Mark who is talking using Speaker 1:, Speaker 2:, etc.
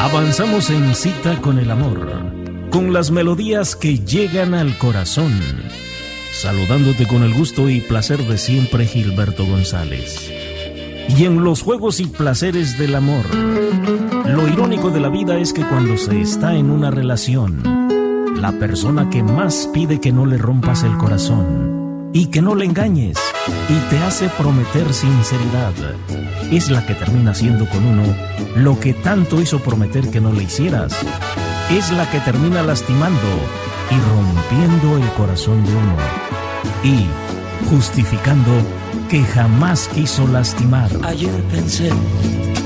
Speaker 1: Avanzamos en cita con el amor, con las melodías que llegan al corazón. Saludándote con el gusto y placer de siempre, Gilberto González. Y en los juegos y placeres del amor, lo irónico de la vida es que cuando se está en una relación, la persona que más pide que no le rompas el corazón y que no le engañes y te hace prometer sinceridad, es la que termina haciendo con uno lo que tanto hizo prometer que no le hicieras. Es la que termina lastimando y rompiendo el corazón de uno y justificando que jamás quiso lastimar.
Speaker 2: Ayer pensé